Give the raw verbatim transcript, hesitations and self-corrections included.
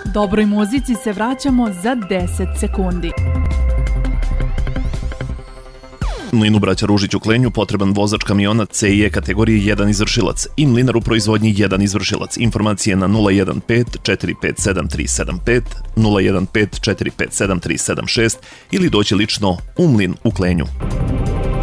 Dobroj muzici se vraćamo za deset sekundi. Mlinu braća Ružić u Klenju potreban vozač kamiona C i E kategorije jedan izvršilac i mlinar u proizvodnji jedan izvršilac. Informacije na nula jedan pet četiri pet sedam tri sedam pet, nula jedan pet četiri pet sedam tri sedam šest ili doći lično u mlin u Klenju.